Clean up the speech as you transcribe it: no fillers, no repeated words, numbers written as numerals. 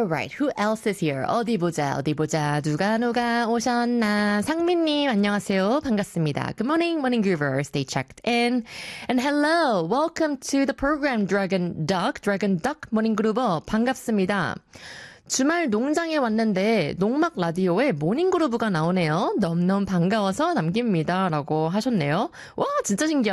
Alright, who else is here? 어디 보자, 어디 보자. 누가 오셨나? 상민님, 안녕하세요. 반갑습니다. Good morning, morning groovers. They checked in. And hello, welcome to the program, Dragon Duck morning groover. 반갑습니다. 주말 농장에 왔는데 농막 라디오에 모닝그루브가 나오네요. 너무너무 반가워서 남깁니다. 라고 하셨네요. 와, 진짜 신기하다.